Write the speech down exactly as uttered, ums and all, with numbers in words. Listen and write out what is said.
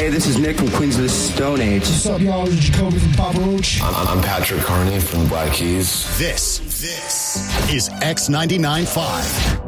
Hey, this is Nick from Queens of the Stone Age. What's up, y'all? This is Jacoby from Papa Roach. I'm, I'm Patrick Carney from the Black Keys. This, this is X ninety-nine point five.